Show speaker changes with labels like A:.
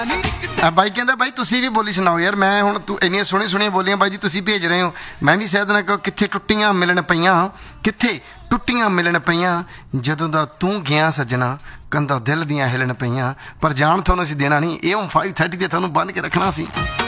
A: ਬਾਈ ਕਹਿੰਦਾ ਬਾਈ ਤੁਸੀਂ ਵੀ ਬੋਲੀ ਸੁਣਾਓ ਯਾਰ। ਮੈਂ ਹੁਣ ਤੂੰ ਇੰਨੀਆਂ ਸੋਹਣੀਆਂ ਬੋਲੀਆਂ ਬਾਈ ਜੀ ਤੁਸੀਂ ਭੇਜ ਰਹੇ ਹੋ, ਮੈਂ ਵੀ ਸ਼ਾਇਦ ਨਾ ਕਿੱਥੇ ਟੁੱਟੀਆਂ ਮਿਲਣ ਪਈਆਂ, ਕਿੱਥੇ ਟੁੱਟੀਆਂ ਮਿਲਣ ਪਈਆਂ, ਜਦੋਂ ਦਾ ਤੂੰ ਗਿਆ ਸੱਜਣਾ ਕੰਧਾਂ ਦਿਲ ਦੀਆਂ ਹਿਲਣ ਪਈਆਂ। ਪਰ ਜਾਣ ਤੁਹਾਨੂੰ ਅਸੀਂ ਦੇਣਾ ਨਹੀਂ, ਇਹ 5:30 ਤੇ ਤੁਹਾਨੂੰ ਬੰਨ੍ਹ ਕੇ ਰੱਖਣਾ ਸੀ।